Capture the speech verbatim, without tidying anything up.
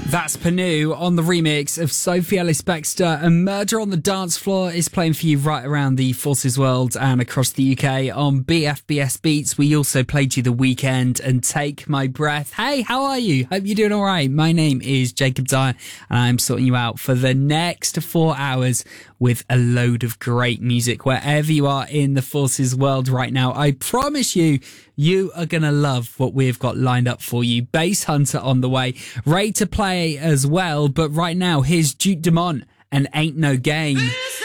That's Panu on the remix of Sophie Ellis-Bextor, and Murder on the Dance Floor is playing for you right around the Forces World and across the U K on B F B S Beats. We also played you The Weekend and Take My Breath. Hey, how are you? Hope you're doing all right. My name is Jacob Dyer, and I'm sorting you out for the next four hours with a load of great music wherever you are in the Forces World right now. I promise you, you are going to love what we've got lined up for you. Bass Hunter on the way, ready to play as well. But right now, here's Duke Dumont and Ain't No Game.